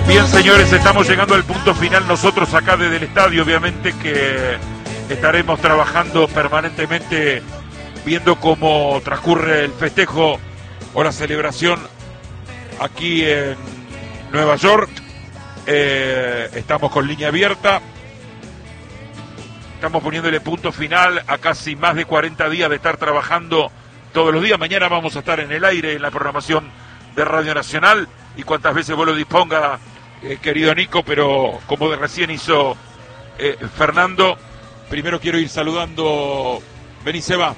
Bien, señores, estamos llegando al punto final. Nosotros acá desde el estadio, obviamente que estaremos trabajando permanentemente, viendo cómo transcurre el festejo o la celebración aquí en Nueva York. Estamos con línea abierta. Estamos poniéndole punto final a casi más de 40 días de estar trabajando todos los días. Mañana vamos a estar en el aire en la programación de Radio Nacional y cuantas veces vos lo disponga, querido Nico, pero como de recién hizo Fernando, primero quiero ir saludando. Vení, Seba.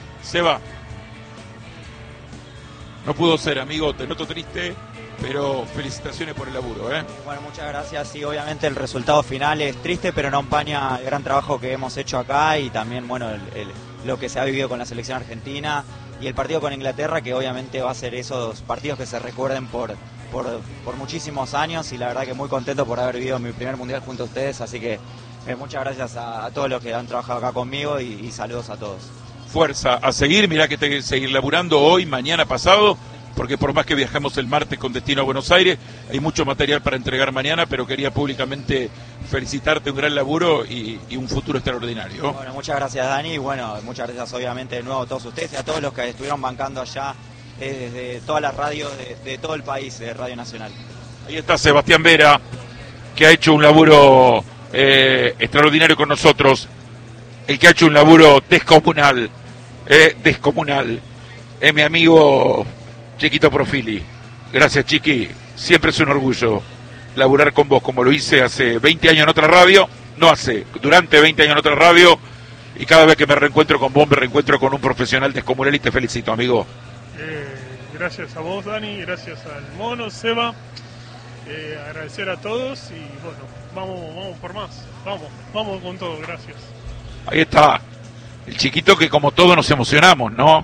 No pudo ser, amigo, te noto triste, pero felicitaciones por el laburo, ¿eh? Bueno, muchas gracias. Sí, obviamente el resultado final es triste, pero no empaña el gran trabajo que hemos hecho acá y también, bueno, lo que se ha vivido con la selección argentina y el partido con Inglaterra, que obviamente va a ser esos partidos que se recuerden por muchísimos años, y la verdad que muy contento por haber vivido mi primer mundial junto a ustedes, así que muchas gracias a todos los que han trabajado acá conmigo y saludos a todos. Fuerza, a seguir, mirá que te seguir laburando hoy, mañana, pasado, porque por más que viajemos el martes con destino a Buenos Aires, hay mucho material para entregar mañana, pero quería públicamente felicitarte, un gran laburo y un futuro extraordinario. Bueno, muchas gracias, Dani, y bueno, muchas gracias obviamente de nuevo a todos ustedes y a todos los que estuvieron bancando allá desde todas las radios de todo el país, de Radio Nacional. Ahí está Sebastián Vera, que ha hecho un laburo extraordinario con nosotros, el que ha hecho un laburo descomunal, mi amigo Chiquito Profili. Gracias, Chiqui, siempre es un orgullo laburar con vos, como lo hice hace 20 años en otra radio, durante 20 años en otra radio, y cada vez que me reencuentro con vos, me reencuentro con un profesional descomunal y te felicito, amigo. Gracias a vos, Dani, gracias al Mono, Seba, agradecer a todos y bueno, vamos por más, vamos con todo, gracias. Ahí está, el Chiquito que como todos nos emocionamos, ¿no?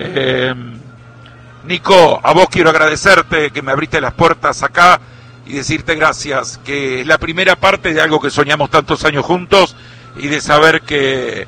Nico, a vos quiero agradecerte que me abriste las puertas acá y decirte gracias, que es la primera parte de algo que soñamos tantos años juntos y de saber que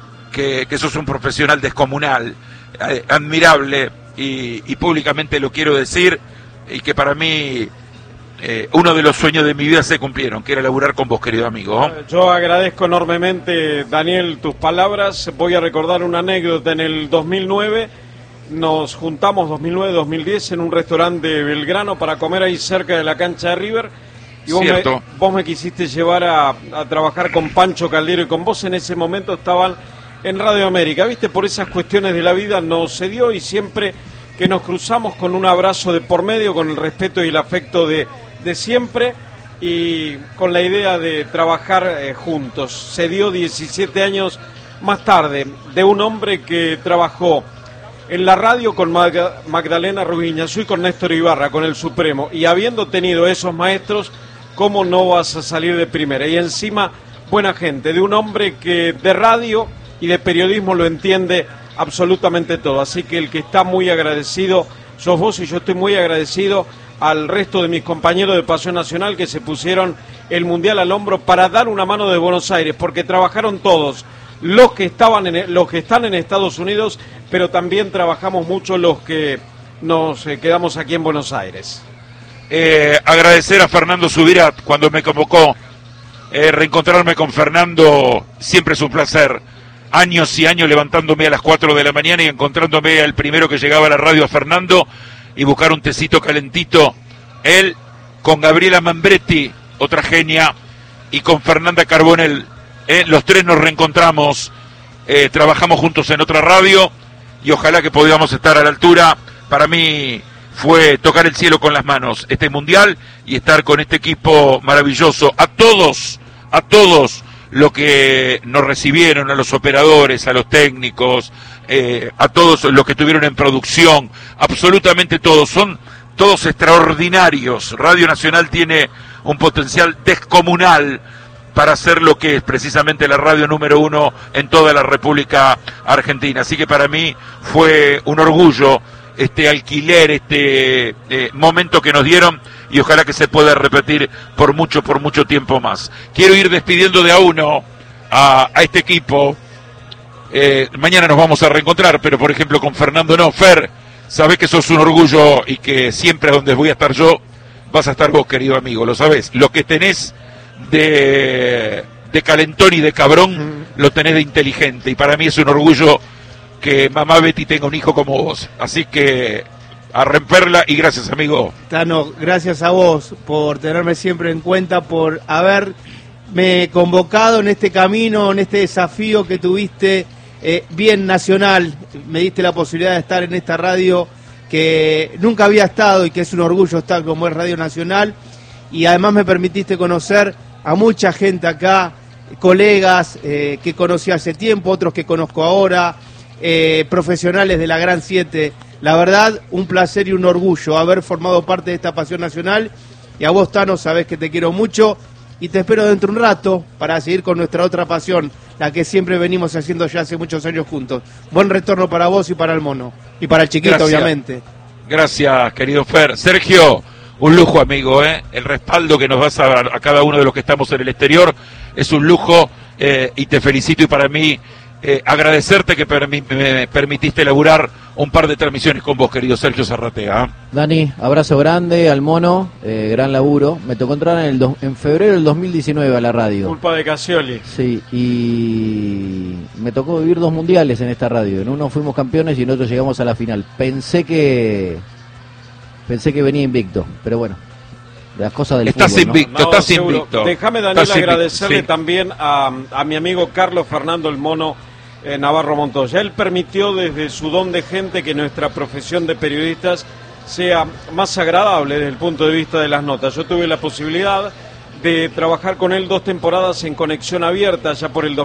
sos un profesional descomunal, admirable, y públicamente lo quiero decir, y que para mí uno de los sueños de mi vida se cumplieron, que era laburar con vos, querido amigo. Yo agradezco enormemente, Daniel, tus palabras. Voy a recordar una anécdota. En el 2009 nos juntamos, 2009-2010, en un restaurante de Belgrano para comer ahí cerca de la cancha de River. Y vos me quisiste llevar a trabajar con Pancho Caldero, y con vos en ese momento estaban en Radio América. Viste, por esas cuestiones de la vida no se dio, y siempre que nos cruzamos con un abrazo de por medio, con el respeto y el afecto de siempre, y con la idea de trabajar juntos. Se dio 17 años más tarde, de un hombre que trabajó en la radio con Magdalena Rubiñazú y con Néstor Ibarra, con el Supremo, y habiendo tenido esos maestros, ¿cómo no vas a salir de primera? Y encima, buena gente, de un hombre que de radio y de periodismo lo entiende absolutamente todo. Así que el que está muy agradecido sos vos, y yo estoy muy agradecido al resto de mis compañeros de Pasión Nacional que se pusieron el Mundial al hombro para dar una mano de Buenos Aires, porque trabajaron todos, los que están en Estados Unidos, pero también trabajamos mucho los que nos quedamos aquí en Buenos Aires. Agradecer a Fernando Subirat cuando me convocó. Reencontrarme con Fernando siempre es un placer. Años y años levantándome a las 4 de la mañana y encontrándome al primero que llegaba a la radio, a Fernando, y buscar un tecito calentito. Él con Gabriela Mambretti, otra genia, y con Fernanda Carbonell. Los tres nos reencontramos, trabajamos juntos en otra radio y ojalá que podamos estar a la altura. Para mí fue tocar el cielo con las manos este mundial y estar con este equipo maravilloso. A todos los que nos recibieron, a los operadores, a los técnicos, a todos los que estuvieron en producción, absolutamente todos, son todos extraordinarios. Radio Nacional tiene un potencial descomunal para hacer lo que es precisamente la radio número 1 en toda la República Argentina. Así que para mí fue un orgullo este alquiler, este momento que nos dieron, y ojalá que se pueda repetir por mucho tiempo más. Quiero ir despidiendo de a uno a este equipo. Mañana nos vamos a reencontrar, pero por ejemplo con Fernando no. Fer, sabés que sos un orgullo y que siempre donde voy a estar yo vas a estar vos, querido amigo, lo sabés. Lo que tenés de calentón y de cabrón, lo tenés de inteligente. Y para mí es un orgullo que mamá Betty tenga un hijo como vos. Así que a romperla y gracias, amigo. Tano, gracias a vos por tenerme siempre en cuenta, por haberme convocado en este camino, en este desafío que tuviste bien nacional. Me diste la posibilidad de estar en esta radio que nunca había estado y que es un orgullo estar como es Radio Nacional. Y además me permitiste conocer a mucha gente acá, colegas que conocí hace tiempo, otros que conozco ahora, profesionales de la Gran 7. La verdad, un placer y un orgullo haber formado parte de esta pasión nacional. Y a vos, Tano, sabés que te quiero mucho y te espero dentro de un rato para seguir con nuestra otra pasión, la que siempre venimos haciendo ya hace muchos años juntos. Buen retorno para vos y para el mono. Y para el chiquito, gracias. Obviamente. Gracias, querido Fer. Sergio, un lujo, amigo, el respaldo que nos das a cada uno de los que estamos en el exterior es un lujo, y te felicito. Y para mí, agradecerte que me permitiste laburar un par de transmisiones con vos, querido Sergio Zarratea. Dani, abrazo grande al mono, gran laburo. Me tocó entrar en febrero del 2019 a la radio. Culpa de Casioli. Sí, y me tocó vivir 2 mundiales en esta radio. En uno fuimos campeones y en otro llegamos a la final. Pensé que venía invicto, pero bueno, de las cosas del estás fútbol, invicto, ¿no? estás seguro. invicto. Déjame, Daniel, Estás agradecerle invicto, sí. también a mi amigo Carlos Fernando el Mono Navarro Montoya. Él permitió desde su don de gente que nuestra profesión de periodistas sea más agradable desde el punto de vista de las notas. Yo tuve la posibilidad de trabajar con él 2 temporadas en Conexión Abierta, ya por el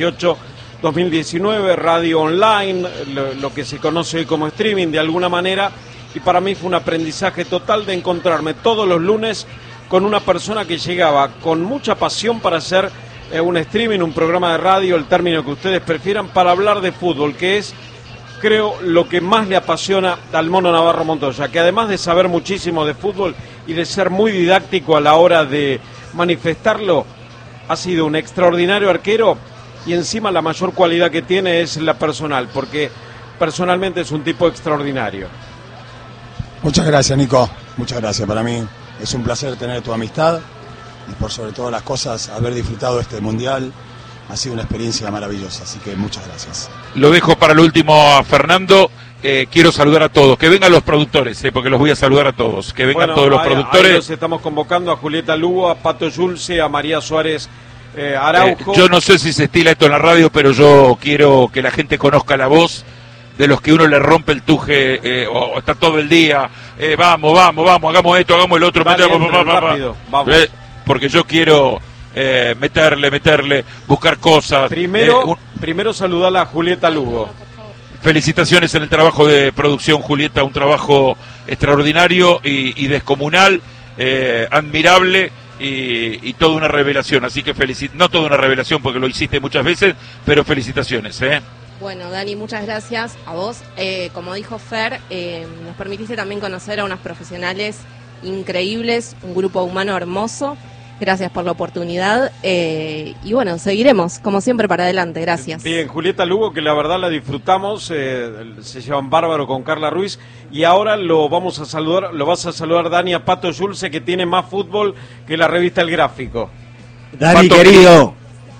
2018-2019, radio online, lo que se conoce hoy como streaming de alguna manera, y para mí fue un aprendizaje total de encontrarme todos los lunes con una persona que llegaba con mucha pasión para hacer un streaming, un programa de radio, el término que ustedes prefieran, para hablar de fútbol, que es, creo, lo que más le apasiona al Mono Navarro Montoya, que además de saber muchísimo de fútbol y de ser muy didáctico a la hora de manifestarlo, ha sido un extraordinario arquero, y encima la mayor cualidad que tiene es la personal, porque personalmente es un tipo extraordinario. Muchas gracias, Nico, muchas gracias. Para mí es un placer tener tu amistad y por sobre todas las cosas haber disfrutado este mundial. Ha sido una experiencia maravillosa, así que muchas gracias. Lo dejo para el último a Fernando. Quiero saludar a todos, que vengan los productores, porque los voy a saludar a todos, que vengan todos los productores. Ahí los estamos convocando a Julieta Lugo, a Pato Yulce, a María Suárez Araujo. Yo no sé si se estila esto en la radio, pero yo quiero que la gente conozca la voz de los que uno le rompe el tuje, o está todo el día, vamos, hagamos esto, hagamos el otro, Rápido, vamos. Porque yo quiero meterle, buscar cosas. Primero saludar a Julieta Lugo. Felicitaciones en el trabajo de producción, Julieta, un trabajo extraordinario y descomunal, admirable y toda una revelación. Así que no toda una revelación porque lo hiciste muchas veces, pero felicitaciones. Bueno, Dani, muchas gracias a vos. Como dijo Fer, nos permitiste también conocer a unos profesionales increíbles, un grupo humano hermoso. Gracias por la oportunidad y bueno, seguiremos como siempre para adelante. Gracias. Bien, Julieta Lugo, que la verdad la disfrutamos, se llevan bárbaro con Carla Ruiz, y ahora lo vas a saludar Dani, a Pato Yulce, que tiene más fútbol que la revista El Gráfico. Dani, Pato, querido.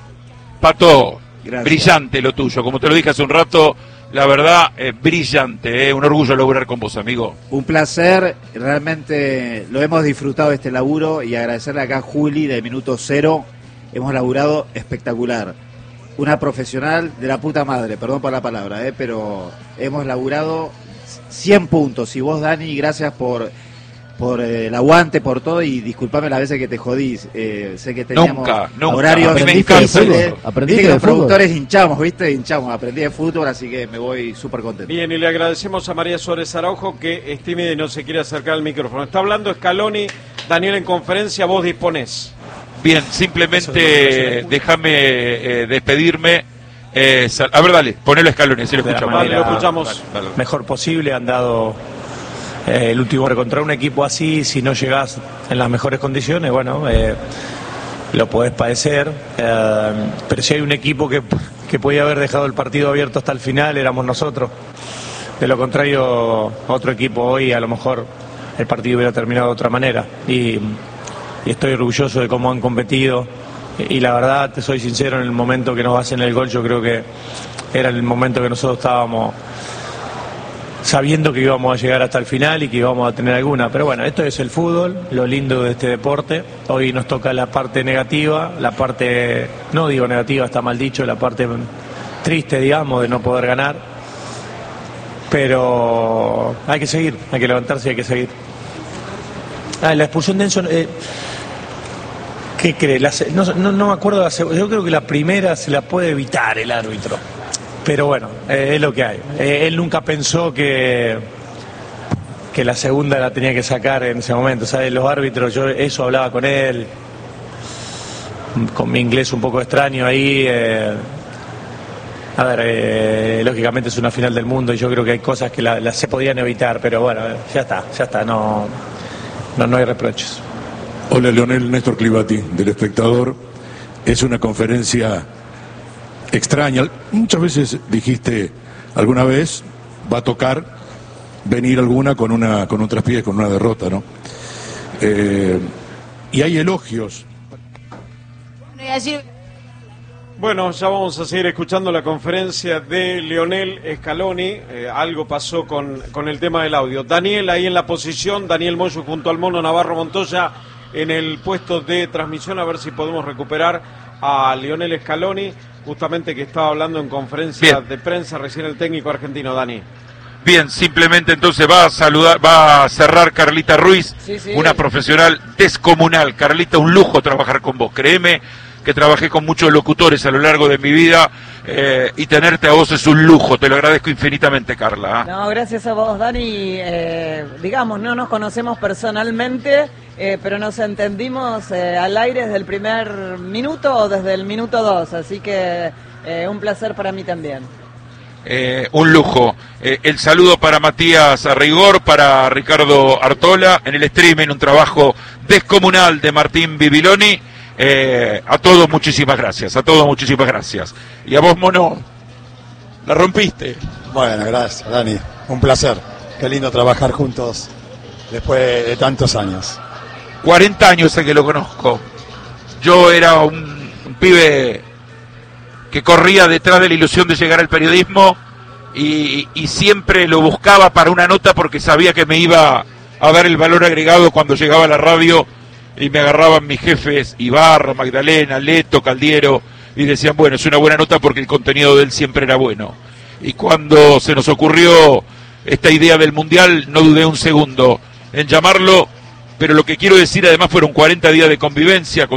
Pato, gracias. Brillante lo tuyo, como te lo dije hace un rato. La verdad, brillante, un orgullo lograr con vos, amigo. Un placer, realmente lo hemos disfrutado este laburo, y agradecerle acá a Juli de Minuto Cero. Hemos laburado espectacular. Una profesional de la puta madre, perdón por la palabra, pero hemos laburado 100 puntos. Y vos, Dani, gracias por el aguante, por todo, y disculpame las veces que te jodí. Sé que teníamos nunca. horarios difíciles. Aprendiste que de los fútbol. productores hinchamos, aprendí de fútbol, así que me voy súper contento. Bien, y le agradecemos a María Suárez Araujo, que es tímida y no se quiere acercar al micrófono. Está hablando Scaloni, Daniel en conferencia, vos disponés. Bien, simplemente déjame despedirme. A ver, dale, ponelo a Scaloni, así lo escuchamos. Vale, lo escuchamos. Dale. Mejor posible, han dado el último contra un equipo así. Si no llegás en las mejores condiciones, bueno, lo podés padecer, pero si hay un equipo que podía haber dejado el partido abierto hasta el final, éramos nosotros. De lo contrario, otro equipo hoy a lo mejor el partido hubiera terminado de otra manera. Y estoy orgulloso de cómo han competido. Y la verdad, te soy sincero, en el momento que nos hacen el gol, yo creo que era el momento que nosotros estábamos sabiendo que íbamos a llegar hasta el final y que íbamos a tener alguna. Pero bueno, esto es el fútbol, lo lindo de este deporte. Hoy nos toca la parte negativa, la parte, no digo negativa, está mal dicho, la parte triste, digamos, de no poder ganar. Pero hay que seguir, hay que levantarse y hay que seguir. La expulsión de Enzo, ¿qué cree? No me acuerdo, yo creo que la primera se la puede evitar el árbitro. Pero bueno, es lo que hay. Él nunca pensó que la segunda la tenía que sacar en ese momento. ¿Sabes? Los árbitros, yo eso hablaba con él, con mi inglés un poco extraño ahí. Lógicamente es una final del mundo y yo creo que hay cosas que se podían evitar, pero bueno, ya está, no hay reproches. Hola, Leonel, Néstor Clivati, del Espectador. Es una conferencia extraña. Muchas veces dijiste, alguna vez va a tocar venir alguna con un traspié, con una derrota, ¿no? Y hay elogios. Bueno, ya vamos a seguir escuchando la conferencia de Lionel Scaloni. Algo pasó con el tema del audio. Daniel ahí en la posición, Daniel Moyo junto al Mono Navarro Montoya en el puesto de transmisión, a ver si podemos recuperar a Lionel Scaloni, justamente que estaba hablando en conferencia de prensa recién el técnico argentino. Dani. Bien, simplemente entonces va a cerrar Carlita Ruiz, una profesional descomunal. Carlita, un lujo trabajar con vos, créeme que trabajé con muchos locutores a lo largo de mi vida y tenerte a vos es un lujo, te lo agradezco infinitamente, Carla. No, gracias a vos, Dani. Digamos, no nos conocemos personalmente, pero nos entendimos al aire desde el primer minuto o desde el minuto 2, así que un placer para mí también. Un lujo. El saludo para Matías Arrigor, para Ricardo Artola, en el streaming un trabajo descomunal de Martín Bibiloni. A todos muchísimas gracias, Y a vos, Mono, la rompiste. Bueno, gracias, Dani, un placer. Qué lindo trabajar juntos después de tantos años. 40 años en que lo conozco. Yo era un pibe que corría detrás de la ilusión de llegar al periodismo y siempre lo buscaba para una nota porque sabía que me iba a dar el valor agregado cuando llegaba a la radio. Y me agarraban mis jefes, Ibarra, Magdalena, Leto, Caldiero, y decían, bueno, es una buena nota porque el contenido de él siempre era bueno. Y cuando se nos ocurrió esta idea del Mundial, no dudé un segundo en llamarlo, pero lo que quiero decir además fueron 40 días de convivencia con